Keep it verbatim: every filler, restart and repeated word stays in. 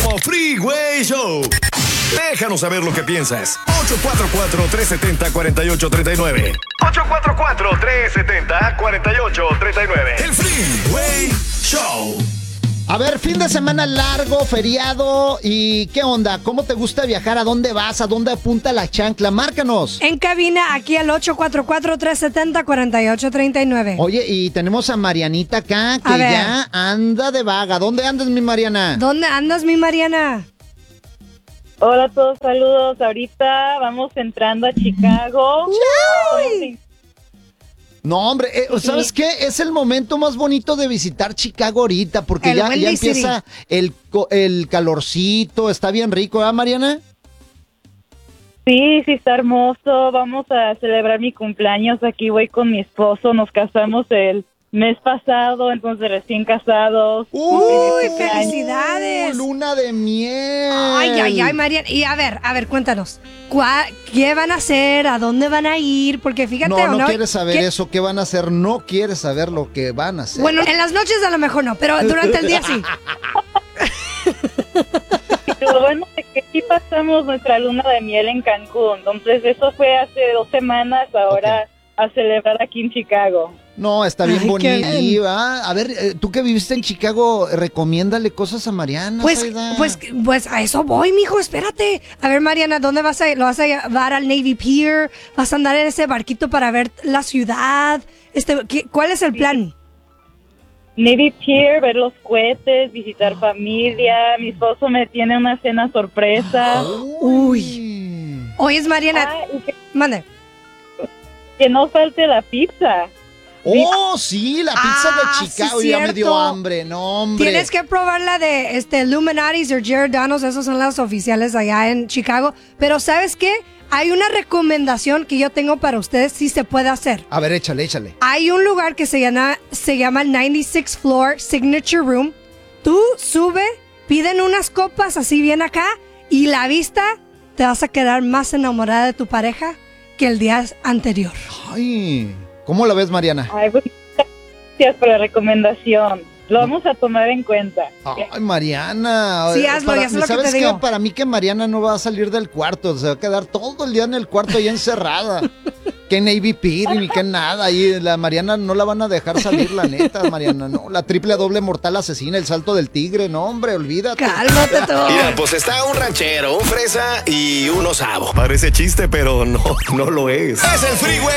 Freeway Show. Déjanos saber lo que piensas. ocho cuatro cuatro, tres siete cero, cuatro ocho tres nueve. ocho cuatro cuatro, tres siete cero, cuatro ocho tres nueve. El Freeway Show. A ver, fin de semana largo, feriado. ¿Y qué onda? ¿Cómo te gusta viajar? ¿A dónde vas? ¿A dónde apunta la chancla? Márcanos. En cabina, aquí al ocho cuatro cuatro, tres siete cero, cuatro ocho tres nueve. Oye, y tenemos a Marianita acá, que ya anda de vaga. ¿Dónde andas, mi Mariana? ¿Dónde andas, mi Mariana? Hola a todos, saludos. Ahorita vamos entrando a Chicago. ¡Uy! No, hombre, eh, ¿sabes qué? Es el momento más bonito de visitar Chicago ahorita, porque El ya, Windy ya empieza el, co- el calorcito, está bien rico, ¿verdad, Mariana? Sí, sí, está hermoso. Vamos a celebrar mi cumpleaños. Aquí voy con mi esposo. Nos casamos el mes pasado, entonces recién casados. ¡Uy, Feliz cumpleaños. felicidades! Luna de miel. Ay, ay, ay, Mariana. Y a ver, a ver, cuéntanos. ¿cuá- ¿Qué van a hacer? ¿A dónde van a ir? Porque fíjate, No, ¿o no no? quieres saber ¿Qué- eso, qué van a hacer, no quieres saber lo que van a hacer. Bueno, en las noches a lo mejor no, pero durante el día sí. Lo bueno es que aquí pasamos nuestra luna de miel en Cancún. Entonces eso fue hace dos semanas. Ahora a celebrar aquí en Chicago. No, está bien Ay, qué bonito. bien. ¿va? A ver, eh, tú que viviste en Chicago, recomiéndale cosas a Mariana. Pues, Zaida. pues, pues a eso voy, mijo, espérate. A ver, Mariana, ¿dónde vas a ir? ¿Lo vas a llevar al Navy Pier? ¿Vas a andar en ese barquito para ver la ciudad? Este, ¿qué- ¿Cuál es el plan? Navy Pier, ver los cohetes, visitar familia. Mi esposo me tiene una cena sorpresa. Uy. Oye, Mariana, Ah, y que, mande. que no falte la pizza. Oh, sí, la pizza Ah, de sí, Chicago. Ya me dio cierto. hambre, no, hombre. Tienes que probar la de este, Illuminatis o Giordano's, esos son las oficiales allá en Chicago. Pero ¿sabes qué? Hay una recomendación que yo tengo para ustedes si se puede hacer. A ver, échale, échale. Hay un lugar que se llama, se llama el noventa y seis Floor Signature Room. Tú sube, piden unas copas así bien acá y la vista te vas a quedar más enamorada de tu pareja que el día anterior. Ay, ¿cómo la ves, Mariana? Ay, pues, gracias por la recomendación. Lo vamos a tomar en cuenta. Ay, Mariana. Sí, eh, hazlo, para- ya sé lo que ¿sabes te qué? digo. Para mí que Mariana no va a salir del cuarto, se va a quedar todo el día en el cuarto ahí encerrada. Que Navy Pier ni que nada. Ahí la Mariana no la van a dejar salir, la neta, Mariana. No, la triple doble mortal asesina, el salto del tigre. No, hombre, olvídate. Cálmate tú. Mira, pues está un ranchero, un fresa y un osavo. Parece chiste, pero no, no lo es. Es el Freeway